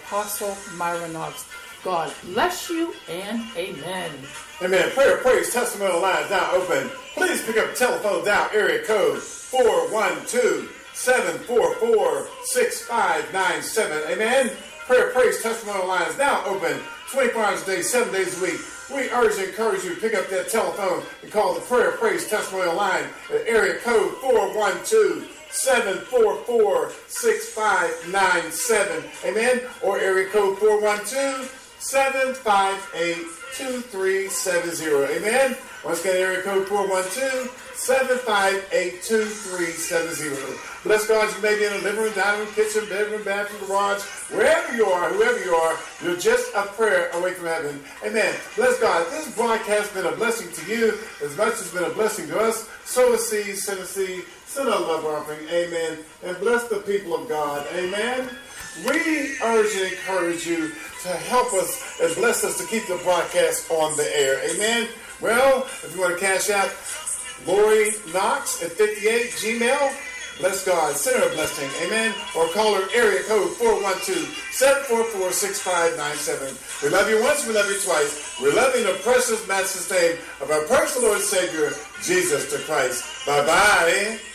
Apostle Myra Knox. God bless you and amen. Amen. Prayer, praise, testimonial lines now open. Please pick up the telephone down, area code 412-744-6597. Amen. Prayer, praise, testimonial lines now open 24 hours a day, 7 days a week. We urge and encourage you to pick up that telephone and call the prayer, praise, testimonial line at area code 412-744-6597. Amen. Or area code 412-758-2370. Amen. Once again, area code 412-758-2370. Bless God, you may be in a living room, dining room, kitchen, bedroom, bathroom, garage, wherever you are, whoever you are, you're just a prayer away from heaven. Amen. Bless God. This broadcast has been a blessing to you as much as it's been a blessing to us. Sow a seed, send a seed, send a love offering. Amen. And bless the people of God. Amen. We urge and encourage you to help us and bless us to keep the broadcast on the air. Amen. Well, if you want to cash out Lori Knox at 58 Gmail, bless God. Send her a blessing. Amen. Or call her area code 412-744-6597. We love you once, we love you twice. We love you in the precious, matchless name of our personal Lord and Savior, Jesus the Christ. Bye-bye.